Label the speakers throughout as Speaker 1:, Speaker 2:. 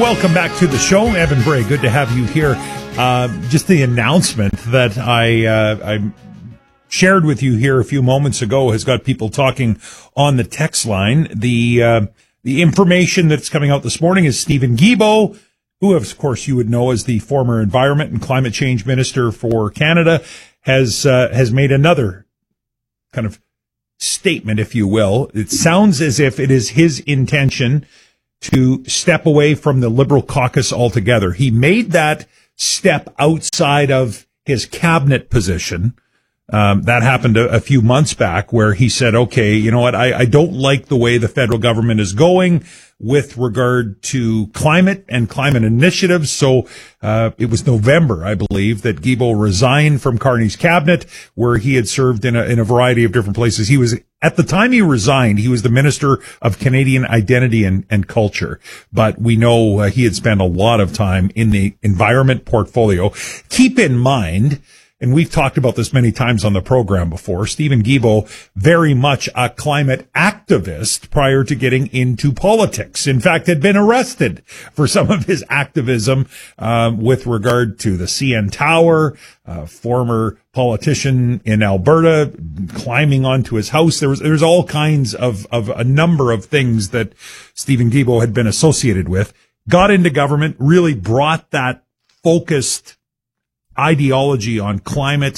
Speaker 1: welcome back to the show. Evan Bray, good to have you here. Just the announcement that I shared with you here a few moments ago has got people talking on the text line. The information that's coming out this morning is Steven Guilbeault, who, of course, you would know as the former Environment and Climate Change Minister for Canada, has made another kind of statement, if you will. It sounds as if it is his intention to step away from the Liberal caucus altogether. He made that step outside of his cabinet position. That happened a few months back, where he said, okay, you know what, I don't like the way the federal government is going with regard to climate and climate initiatives. So it was November, I believe, that Guilbeault resigned from Carney's cabinet, where he had served in a variety of different places. He was, at the time he resigned, he was the Minister of Canadian Identity and Culture. But we know he had spent a lot of time in the environment portfolio. Keep in mind, and we've talked about this many times on the program before, Steven Guilbeault, very much a climate activist prior to getting into politics. In fact, had been arrested for some of his activism with regard to the CN Tower, former politician in Alberta climbing onto his house. There's all kinds of a number of things that Steven Guilbeault had been associated with. Got into government, really brought that focused ideology on climate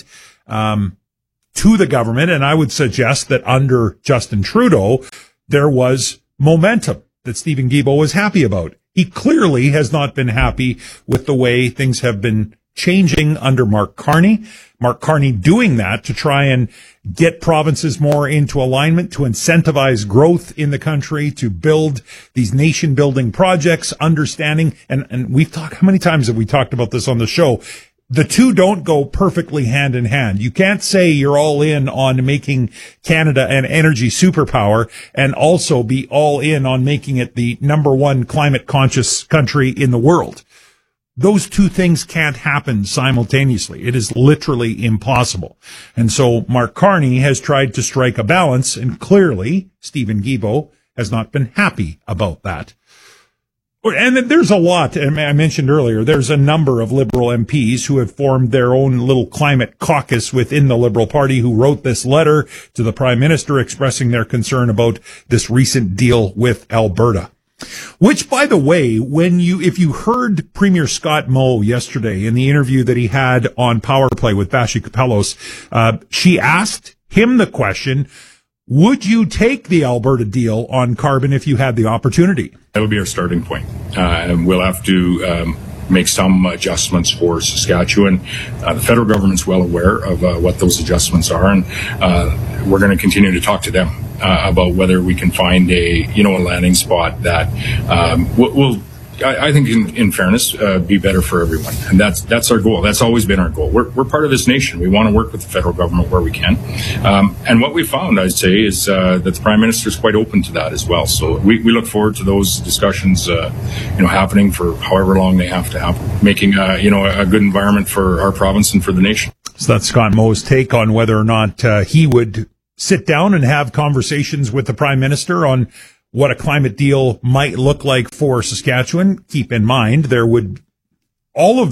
Speaker 1: to the government, and I would suggest that under Justin Trudeau there was momentum that Steven Guilbeault was happy about. He clearly has not been happy with the way things have been changing under Mark Carney. Mark Carney doing that to try and get provinces more into alignment, to incentivize growth in the country, to build these nation building projects, understanding, and we've talked, how many times have we talked about this on the show? The two don't go perfectly hand in hand. You can't say you're all in on making Canada an energy superpower and also be all in on making it the number one climate conscious country in the world. Those two things can't happen simultaneously. It is literally impossible. And so Mark Carney has tried to strike a balance, and clearly Steven Guilbeault has not been happy about that. And there's a lot, and I mentioned earlier, there's a number of Liberal MPs who have formed their own little climate caucus within the Liberal Party, who wrote this letter to the Prime Minister expressing their concern about this recent deal with Alberta. Which, by the way, if you heard Premier Scott Moe yesterday in the interview that he had on Power Play with Bashi Kapelos, she asked him the question, would you take the Alberta deal on carbon if you had the opportunity?
Speaker 2: That would be our starting point. And we'll have to make some adjustments for Saskatchewan. The federal government's well aware of what those adjustments are, and we're going to continue to talk to them about whether we can find a landing spot that will, I think, in fairness, be better for everyone. And that's our goal. That's always been our goal. We're part of this nation. We want to work with the federal government where we can. And what we found, I'd say, is that the Prime Minister is quite open to that as well. So we look forward to those discussions, happening for however long they have to happen, making a good environment for our province and for the nation.
Speaker 1: So that's Scott Moe's take on whether or not he would sit down and have conversations with the Prime Minister on what a climate deal might look like for Saskatchewan. Keep in mind, all of